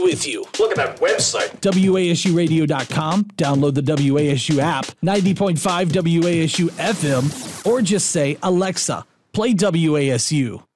with you. Look at that website. WASUradio.com. Download the WASU app, 90.5 WASU FM, or just say, Alexa, play WASU.